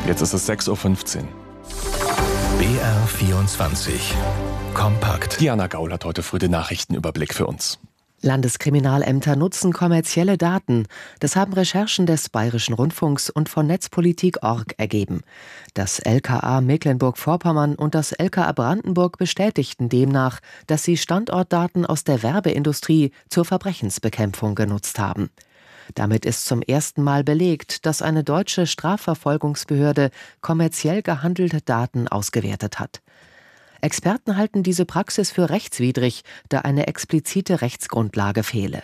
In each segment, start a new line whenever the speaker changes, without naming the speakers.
Jetzt ist es 6:15 Uhr.
BR24 Kompakt.
Diana Gaul hat heute früh den Nachrichtenüberblick für uns.
Landeskriminalämter nutzen kommerzielle Daten. Das haben Recherchen des Bayerischen Rundfunks und von Netzpolitik.org ergeben. Das LKA Mecklenburg-Vorpommern und das LKA Brandenburg bestätigten demnach, dass sie Standortdaten aus der Werbeindustrie zur Verbrechensbekämpfung genutzt haben. Damit ist zum ersten Mal belegt, dass eine deutsche Strafverfolgungsbehörde kommerziell gehandelte Daten ausgewertet hat. Experten halten diese Praxis für rechtswidrig, da eine explizite Rechtsgrundlage fehle.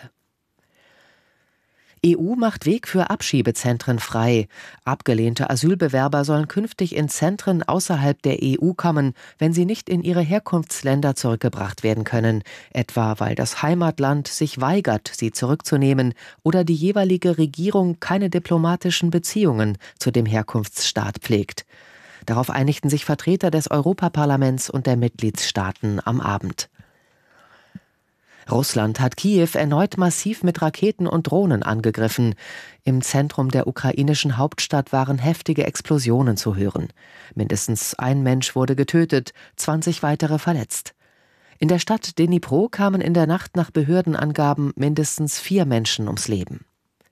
EU macht Weg für Abschiebezentren frei. Abgelehnte Asylbewerber sollen künftig in Zentren außerhalb der EU kommen, wenn sie nicht in ihre Herkunftsländer zurückgebracht werden können, etwa weil das Heimatland sich weigert, sie zurückzunehmen oder die jeweilige Regierung keine diplomatischen Beziehungen zu dem Herkunftsstaat pflegt. Darauf einigten sich Vertreter des Europaparlaments und der Mitgliedstaaten am Abend. Russland hat Kiew erneut massiv mit Raketen und Drohnen angegriffen. Im Zentrum der ukrainischen Hauptstadt waren heftige Explosionen zu hören. Mindestens ein Mensch wurde getötet, 20 weitere verletzt. In der Stadt Dnipro kamen in der Nacht nach Behördenangaben mindestens 4 Menschen ums Leben.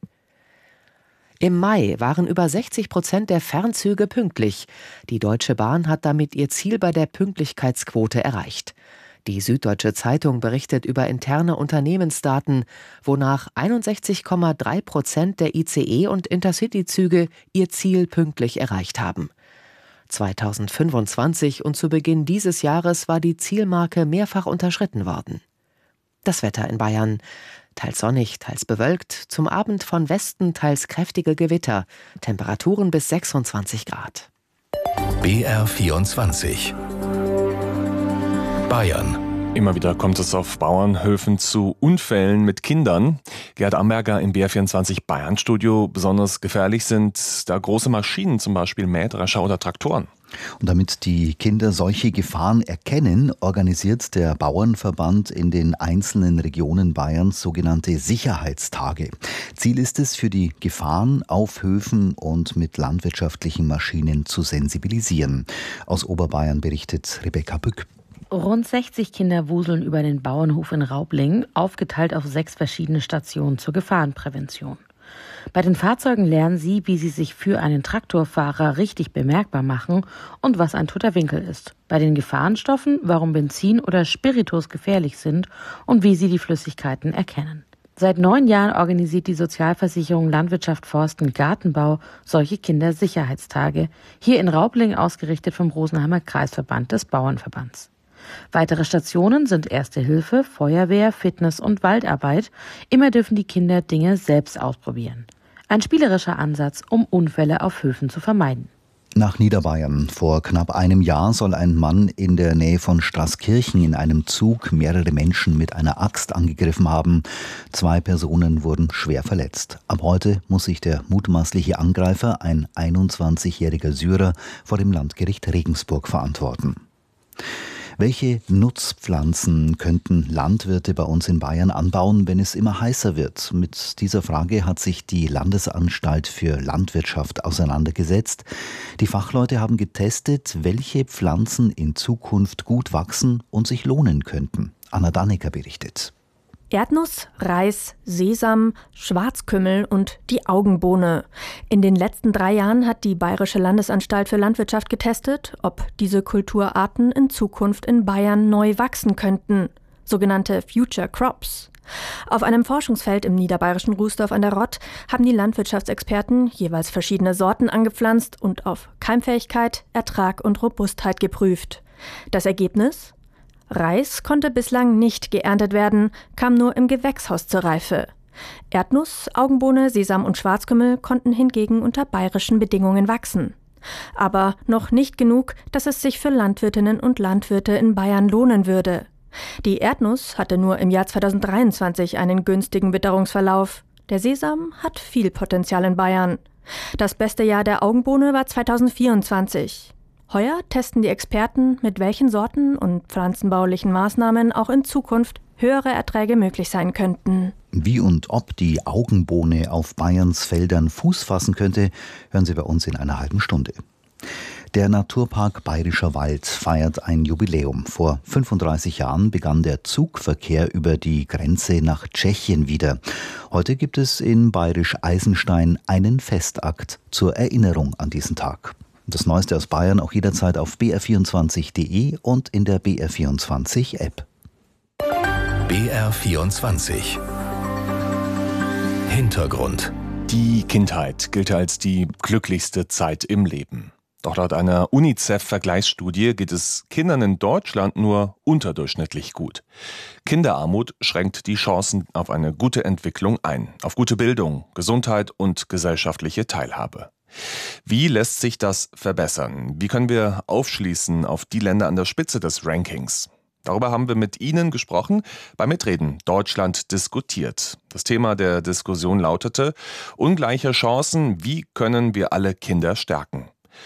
Im Mai waren über 60% der Fernzüge pünktlich. Die Deutsche Bahn hat damit ihr Ziel bei der Pünktlichkeitsquote erreicht. Die Süddeutsche Zeitung berichtet über interne Unternehmensdaten, wonach 61,3% der ICE- und Intercity-Züge ihr Ziel pünktlich erreicht haben. 2025 und zu Beginn dieses Jahres war die Zielmarke mehrfach unterschritten worden. Das Wetter in Bayern: teils sonnig, teils bewölkt, zum Abend von Westen teils kräftige Gewitter, Temperaturen bis 26 Grad.
BR24 Bayern.
Immer wieder kommt es auf Bauernhöfen zu Unfällen mit Kindern. Gerd Amberger im BR24 Bayern-Studio. Besonders gefährlich sind da große Maschinen, zum Beispiel Mähdrescher oder Traktoren.
Und damit die Kinder solche Gefahren erkennen, organisiert der Bauernverband in den einzelnen Regionen Bayerns sogenannte Sicherheitstage. Ziel ist es, für die Gefahren auf Höfen und mit landwirtschaftlichen Maschinen zu sensibilisieren. Aus Oberbayern berichtet Rebecca Bück.
Rund 60 Kinder wuseln über den Bauernhof in Raubling, aufgeteilt auf 6 verschiedene Stationen zur Gefahrenprävention. Bei den Fahrzeugen lernen sie, wie sie sich für einen Traktorfahrer richtig bemerkbar machen und was ein toter Winkel ist. Bei den Gefahrenstoffen, warum Benzin oder Spiritus gefährlich sind und wie sie die Flüssigkeiten erkennen. Seit 9 Jahren organisiert die Sozialversicherung Landwirtschaft, Forst und Gartenbau solche Kindersicherheitstage, hier in Raubling ausgerichtet vom Rosenheimer Kreisverband des Bauernverbands. Weitere Stationen sind Erste Hilfe, Feuerwehr, Fitness und Waldarbeit. Immer dürfen die Kinder Dinge selbst ausprobieren. Ein spielerischer Ansatz, um Unfälle auf Höfen zu vermeiden.
Nach Niederbayern. Vor knapp einem Jahr soll ein Mann in der Nähe von Straßkirchen in einem Zug mehrere Menschen mit einer Axt angegriffen haben. 2 Personen wurden schwer verletzt. Ab heute muss sich der mutmaßliche Angreifer, ein 21-jähriger Syrer, vor dem Landgericht Regensburg verantworten. Welche Nutzpflanzen könnten Landwirte bei uns in Bayern anbauen, wenn es immer heißer wird? Mit dieser Frage hat sich die Landesanstalt für Landwirtschaft auseinandergesetzt. Die Fachleute haben getestet, welche Pflanzen in Zukunft gut wachsen und sich lohnen könnten. Anna Dannecker berichtet.
Erdnuss, Reis, Sesam, Schwarzkümmel und die Augenbohne. In den letzten 3 Jahren hat die Bayerische Landesanstalt für Landwirtschaft getestet, ob diese Kulturarten in Zukunft in Bayern neu wachsen könnten. Sogenannte Future Crops. Auf einem Forschungsfeld im niederbayerischen Rußdorf an der Rott haben die Landwirtschaftsexperten jeweils verschiedene Sorten angepflanzt und auf Keimfähigkeit, Ertrag und Robustheit geprüft. Das Ergebnis? Reis konnte bislang nicht geerntet werden, kam nur im Gewächshaus zur Reife. Erdnuss, Augenbohne, Sesam und Schwarzkümmel konnten hingegen unter bayerischen Bedingungen wachsen. Aber noch nicht genug, dass es sich für Landwirtinnen und Landwirte in Bayern lohnen würde. Die Erdnuss hatte nur im Jahr 2023 einen günstigen Witterungsverlauf. Der Sesam hat viel Potenzial in Bayern. Das beste Jahr der Augenbohne war 2024. Heuer testen die Experten, mit welchen Sorten und pflanzenbaulichen Maßnahmen auch in Zukunft höhere Erträge möglich sein könnten.
Wie und ob die Augenbohne auf Bayerns Feldern Fuß fassen könnte, hören Sie bei uns in einer halben Stunde. Der Naturpark Bayerischer Wald feiert ein Jubiläum. Vor 35 Jahren begann der Zugverkehr über die Grenze nach Tschechien wieder. Heute gibt es in Bayerisch Eisenstein einen Festakt zur Erinnerung an diesen Tag. Das Neueste aus Bayern auch jederzeit auf br24.de und in der BR24-App.
BR24 Hintergrund.
Die Kindheit gilt als die glücklichste Zeit im Leben. Doch laut einer UNICEF-Vergleichsstudie geht es Kindern in Deutschland nur unterdurchschnittlich gut. Kinderarmut schränkt die Chancen auf eine gute Entwicklung ein, auf gute Bildung, Gesundheit und gesellschaftliche Teilhabe. Wie lässt sich das verbessern? Wie können wir aufschließen auf die Länder an der Spitze des Rankings? Darüber haben wir mit Ihnen gesprochen, bei Mitreden Deutschland diskutiert. Das Thema der Diskussion lautete: Ungleiche Chancen, wie können wir alle Kinder stärken?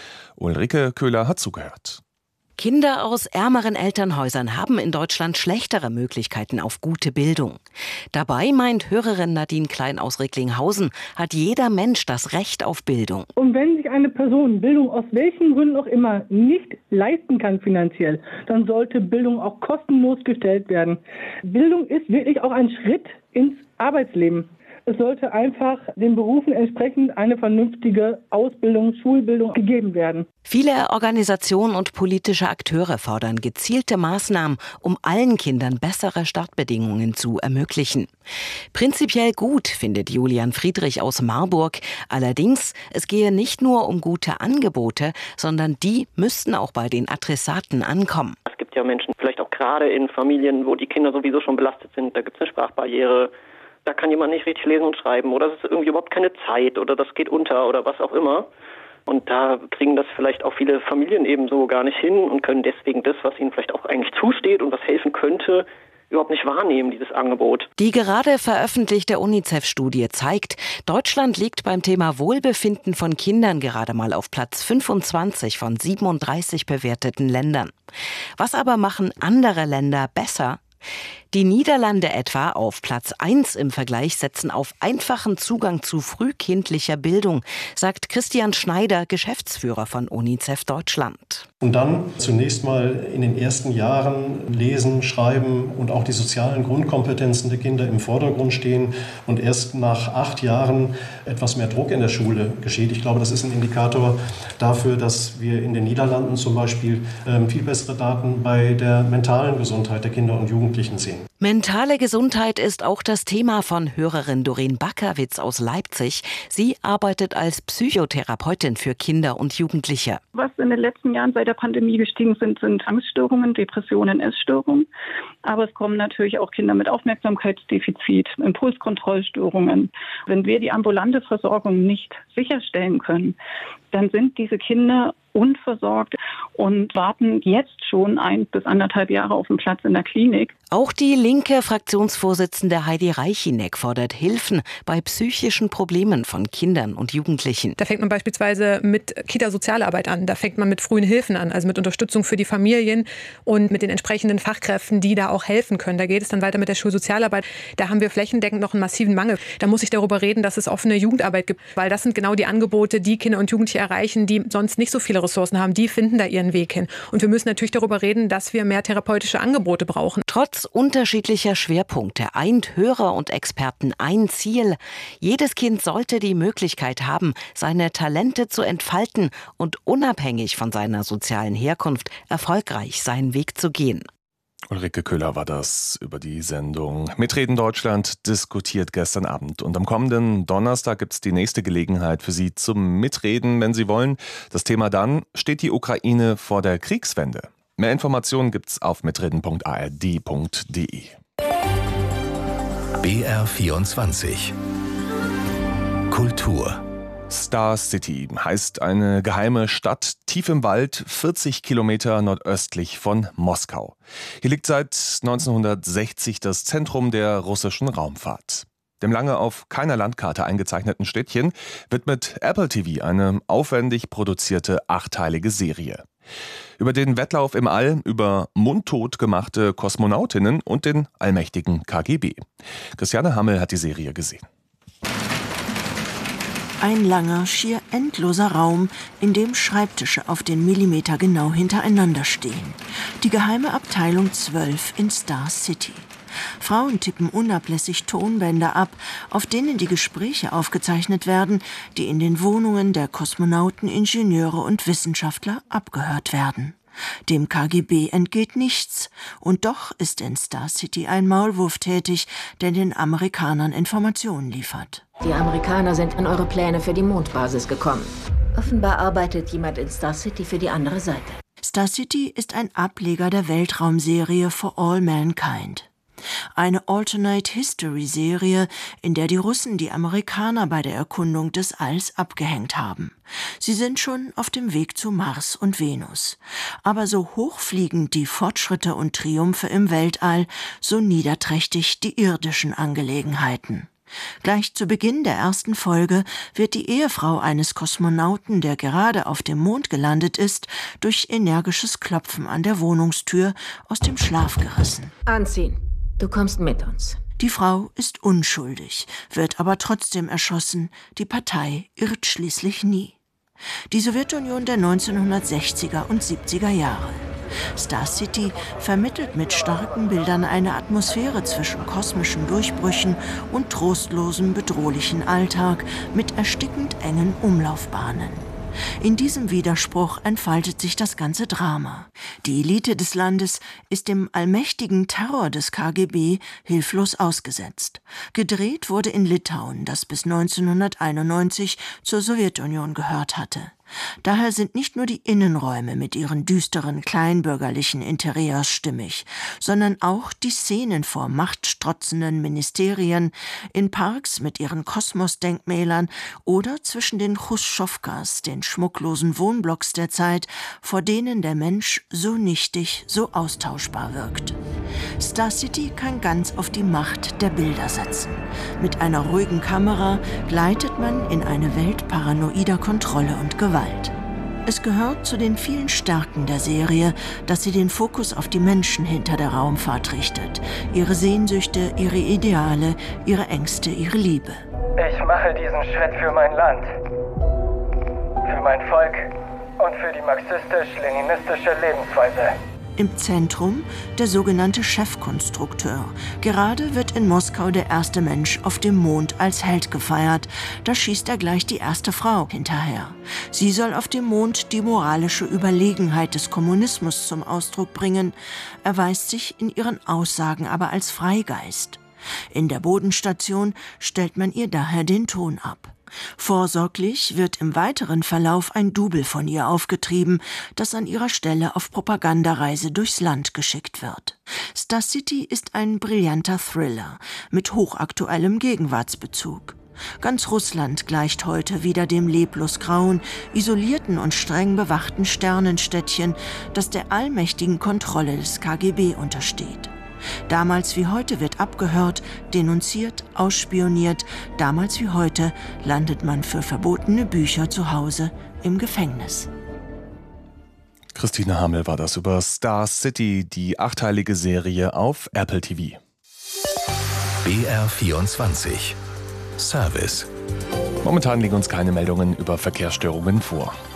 Ulrike Köhler hat zugehört.
Kinder aus ärmeren Elternhäusern haben in Deutschland schlechtere Möglichkeiten auf gute Bildung. Dabei, meint Hörerin Nadine Klein aus Recklinghausen, hat jeder Mensch das Recht auf Bildung.
Und wenn sich eine Person Bildung aus welchen Gründen auch immer nicht leisten kann finanziell, dann sollte Bildung auch kostenlos gestellt werden. Bildung ist wirklich auch ein Schritt ins Arbeitsleben. Es sollte einfach den Berufen entsprechend eine vernünftige Ausbildung, Schulbildung gegeben werden.
Viele Organisationen und politische Akteure fordern gezielte Maßnahmen, um allen Kindern bessere Startbedingungen zu ermöglichen. Prinzipiell gut, findet Julian Friedrich aus Marburg. Allerdings, es gehe nicht nur um gute Angebote, sondern die müssten auch bei den Adressaten ankommen.
Es gibt ja Menschen, vielleicht auch gerade in Familien, wo die Kinder sowieso schon belastet sind, da gibt es eine Sprachbarriere. Da kann jemand nicht richtig lesen und schreiben oder es ist irgendwie überhaupt keine Zeit oder das geht unter oder was auch immer. Und da kriegen das vielleicht auch viele Familien eben so gar nicht hin und können deswegen das, was ihnen vielleicht auch eigentlich zusteht und was helfen könnte, überhaupt nicht wahrnehmen, dieses Angebot.
Die gerade veröffentlichte UNICEF-Studie zeigt, Deutschland liegt beim Thema Wohlbefinden von Kindern gerade mal auf Platz 25 von 37 bewerteten Ländern. Was aber machen andere Länder besser? Die Niederlande etwa auf Platz 1 im Vergleich setzen auf einfachen Zugang zu frühkindlicher Bildung, sagt Christian Schneider, Geschäftsführer von UNICEF Deutschland.
Und dann zunächst mal in den ersten Jahren lesen, schreiben und auch die sozialen Grundkompetenzen der Kinder im Vordergrund stehen und erst nach 8 Jahren etwas mehr Druck in der Schule geschieht. Ich glaube, das ist ein Indikator dafür, dass wir in den Niederlanden zum Beispiel viel bessere Daten bei der mentalen Gesundheit der Kinder und Jugendlichen sehen.
Mentale Gesundheit ist auch das Thema von Hörerin Doreen Backerwitz aus Leipzig. Sie arbeitet als Psychotherapeutin für Kinder und Jugendliche.
Was in den letzten Jahren seit der Pandemie gestiegen sind Angststörungen, Depressionen, Essstörungen. Aber es kommen natürlich auch Kinder mit Aufmerksamkeitsdefizit, Impulskontrollstörungen. Wenn wir die ambulante Versorgung nicht sicherstellen können, dann sind diese Kinder unversorgt und warten jetzt schon 1 bis 1,5 Jahre auf einen Platz in der Klinik.
Auch die linke Fraktionsvorsitzende Heidi Reichineck fordert Hilfen bei psychischen Problemen von Kindern und Jugendlichen.
Da fängt man beispielsweise mit Kita-Sozialarbeit an, da fängt man mit frühen Hilfen an, also mit Unterstützung für die Familien und mit den entsprechenden Fachkräften, die da auch helfen können. Da geht es dann weiter mit der Schulsozialarbeit. Da haben wir flächendeckend noch einen massiven Mangel. Da muss ich darüber reden, dass es offene Jugendarbeit gibt, weil das sind genau die Angebote, die Kinder und Jugendliche erreichen, die sonst nicht so viele Ressourcen haben. Die finden da ihren Weg hin. Und wir müssen natürlich darüber reden, dass wir mehr therapeutische Angebote brauchen.
Trotz unterschiedlicher Schwerpunkte eint Hörer und Experten ein Ziel. Jedes Kind sollte die Möglichkeit haben, seine Talente zu entfalten und unabhängig von seiner sozialen Herkunft erfolgreich seinen Weg zu gehen.
Ulrike Köhler war das über die Sendung Mitreden Deutschland diskutiert gestern Abend. Und am kommenden Donnerstag gibt es die nächste Gelegenheit für Sie zum Mitreden, wenn Sie wollen. Das Thema dann: Steht die Ukraine vor der Kriegswende? Mehr Informationen gibt's auf mitreden.ard.de.
BR24 Kultur.
Star City heißt eine geheime Stadt tief im Wald, 40 Kilometer nordöstlich von Moskau. Hier liegt seit 1960 das Zentrum der russischen Raumfahrt. Dem lange auf keiner Landkarte eingezeichneten Städtchen widmet Apple TV eine aufwendig produzierte 8-teilige Serie. Über den Wettlauf im All, über mundtot gemachte Kosmonautinnen und den allmächtigen KGB. Christiane Hammel hat die Serie gesehen.
Ein langer, schier endloser Raum, in dem Schreibtische auf den Millimeter genau hintereinander stehen. Die geheime Abteilung 12 in Star City. Frauen tippen unablässig Tonbänder ab, auf denen die Gespräche aufgezeichnet werden, die in den Wohnungen der Kosmonauten, Ingenieure und Wissenschaftler abgehört werden. Dem KGB entgeht nichts, und doch ist in Star City ein Maulwurf tätig, der den Amerikanern Informationen liefert.
Die Amerikaner sind an eure Pläne für die Mondbasis gekommen. Offenbar arbeitet jemand in Star City für die andere Seite.
Star City ist ein Ableger der Weltraumserie For All Mankind. Eine Alternate-History-Serie, in der die Russen die Amerikaner bei der Erkundung des Alls abgehängt haben. Sie sind schon auf dem Weg zu Mars und Venus. Aber so hochfliegend die Fortschritte und Triumphe im Weltall, so niederträchtig die irdischen Angelegenheiten. Gleich zu Beginn der ersten Folge wird die Ehefrau eines Kosmonauten, der gerade auf dem Mond gelandet ist, durch energisches Klopfen an der Wohnungstür aus dem Schlaf gerissen.
Anziehen. Du kommst mit uns.
Die Frau ist unschuldig, wird aber trotzdem erschossen. Die Partei irrt schließlich nie. Die Sowjetunion der 1960er und 70er Jahre. Star City vermittelt mit starken Bildern eine Atmosphäre zwischen kosmischen Durchbrüchen und trostlosem, bedrohlichen Alltag mit erstickend engen Umlaufbahnen. In diesem Widerspruch entfaltet sich das ganze Drama. Die Elite des Landes ist dem allmächtigen Terror des KGB hilflos ausgesetzt. Gedreht wurde in Litauen, das bis 1991 zur Sowjetunion gehört hatte. Daher sind nicht nur die Innenräume mit ihren düsteren, kleinbürgerlichen Interieurs stimmig, sondern auch die Szenen vor machtstrotzenden Ministerien, in Parks mit ihren Kosmosdenkmälern oder zwischen den Chruschowkas, den schmucklosen Wohnblocks der Zeit, vor denen der Mensch so nichtig, so austauschbar wirkt. Star City kann ganz auf die Macht der Bilder setzen. Mit einer ruhigen Kamera gleitet man in eine Welt paranoider Kontrolle und Gewalt. Es gehört zu den vielen Stärken der Serie, dass sie den Fokus auf die Menschen hinter der Raumfahrt richtet. Ihre Sehnsüchte, ihre Ideale, ihre Ängste, ihre Liebe.
Ich mache diesen Schritt für mein Land, für mein Volk und für die marxistisch-leninistische Lebensweise.
Im Zentrum der sogenannte Chefkonstrukteur. Gerade wird in Moskau der erste Mensch auf dem Mond als Held gefeiert. Da schießt er gleich die erste Frau hinterher. Sie soll auf dem Mond die moralische Überlegenheit des Kommunismus zum Ausdruck bringen, erweist sich in ihren Aussagen aber als Freigeist. In der Bodenstation stellt man ihr daher den Ton ab. Vorsorglich wird im weiteren Verlauf ein Double von ihr aufgetrieben, das an ihrer Stelle auf Propagandareise durchs Land geschickt wird. Star City ist ein brillanter Thriller mit hochaktuellem Gegenwartsbezug. Ganz Russland gleicht heute wieder dem leblos grauen, isolierten und streng bewachten Sternenstädtchen, das der allmächtigen Kontrolle des KGB untersteht. Damals wie heute wird abgehört, denunziert, ausspioniert. Damals wie heute landet man für verbotene Bücher zu Hause im Gefängnis.
Christine Hamel war das über Star City, die 8-teilige Serie auf Apple TV.
BR24 Service.
Momentan liegen uns keine Meldungen über Verkehrsstörungen vor.